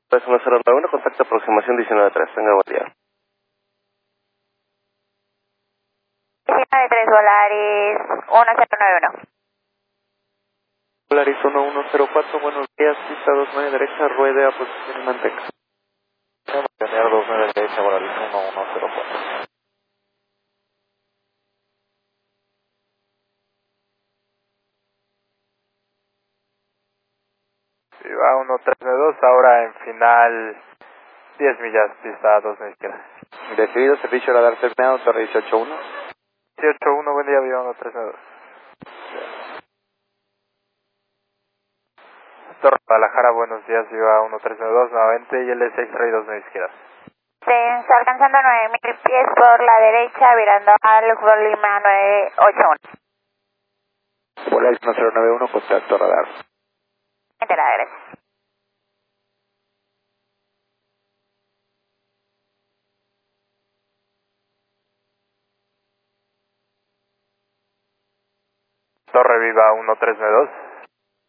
Pues 1091, contacto aproximación 19-3, tenga buen día. 19-3, Volaris 1091. Volaris 1104, buenos días, pista 29 derecha, ruede a posición y manteca. Mantener 29 derecha, Volaris 1104. Viva 1392, ahora en final 10 millas, pista 2 izquierda. Decidido, servicio radar terminado, torre 181. 181, buen día, Viva 1392. Torre Guadalajara, buenos días, Viva 1392, nuevamente, y el 6 Rey 2 izquierda. Está alcanzando 9000 pies por la derecha, virando al Lima 981. Volaris 1091, contacto radar. Entera, gracias. Torre Viva 1392.